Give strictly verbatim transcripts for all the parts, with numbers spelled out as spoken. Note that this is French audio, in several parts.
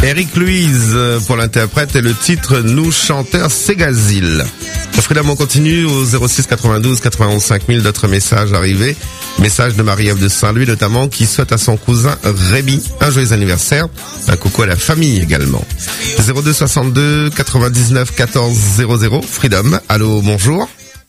Eric Louise pour l'interprète et le titre Nous chanteurs Ségazil. Freedom, on continue au zéro six quatre-vingt-douze quatre-vingt-onze cinq mille, d'autres messages arrivés. Message de Marie-Ève de Saint-Louis notamment qui souhaite à son cousin Rémi un joyeux anniversaire. Un coucou à la famille également. zéro deux soixante-deux quatre-vingt-dix-neuf quatorze zéro zéro. Freedom, allô, bonjour.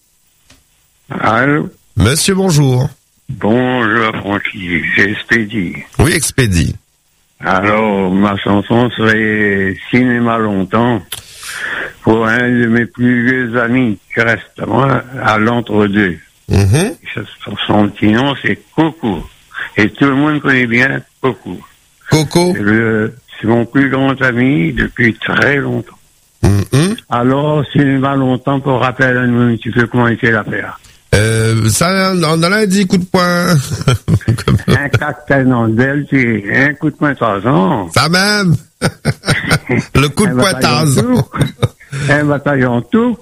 Allô. Monsieur, bonjour. Bonjour Francky, c'est Expédie. Oui, Expédie. Alors, ma chanson serait Cinéma longtemps pour un de mes plus vieux amis qui reste à moi à l'entre-deux. Mm-hmm. Son petit nom, c'est Coco. Et tout le monde connaît bien Coco. Coco. C'est, le, c'est mon plus grand ami depuis très longtemps. Mm-hmm. Alors, Cinéma longtemps pour rappeler à nous un petit peu comment était l'affaire. Euh, ça, on a dit coup de poing. Un cocktail non d'elle, c'est un coup de poing de Tarzan. Ça même. Le coup de poing Tarzan. Un bataillon tout.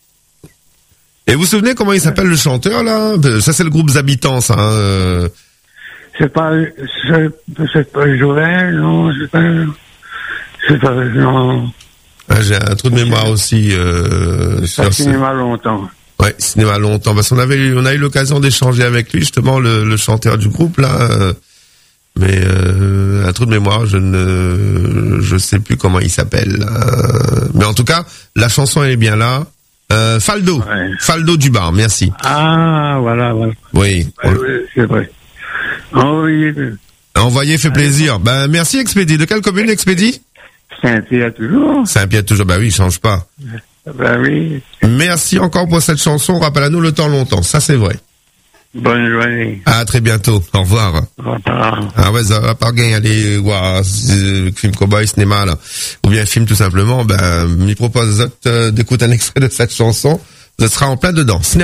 Et vous vous souvenez comment il s'appelle le chanteur, là? Ça, c'est le groupe Habitants, ça, hein. euh... C'est pas, c'est, c'est pas Joël, non, c'est pas, c'est pas, non. Ah, j'ai un trou de mémoire aussi, euh, Ça sur cinéma longtemps. Ouais, cinéma longtemps. Parce qu'on avait eu, on a eu l'occasion d'échanger avec lui, justement, le, le chanteur du groupe, là. Euh, mais, euh, un trou de mémoire, je ne, je sais plus comment il s'appelle. Euh, mais en tout cas, la chanson, elle est bien là. Euh, Faldo. Ouais. Faldo du bar, merci. Ah, voilà, voilà. Oui. Ouais, ouais, c'est vrai. Envoyez. Envoyé fait plaisir. Ben, merci, Expédie. De quelle commune, Expédie? Saint-Pierre toujours. Saint-Pierre toujours. Bah oui, il change pas. Ben oui. Merci encore pour cette chanson. Rappelle à nous le temps longtemps. Ça, c'est vrai. Bonne journée. À très bientôt. Au revoir. Au revoir. Ah ouais, ça va pas gagner aller voir euh, film cowboy cinéma là, ou bien film tout simplement. Ben, m'y propose euh, d'écouter un extrait de cette chanson. Ce sera en plein dedans.